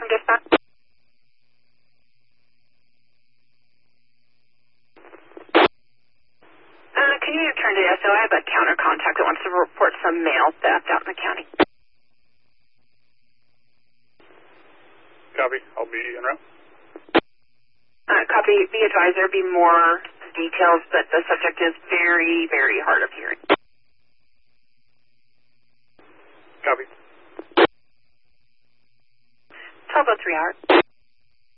dispatch. Can you turn to SO? I have a counter contact that wants to report some mail theft out in the county. Copy. I'll be en route. Copy. Be advised there'll be more details, but the subject is very, very hard of hearing. Copy. 12:03 hours.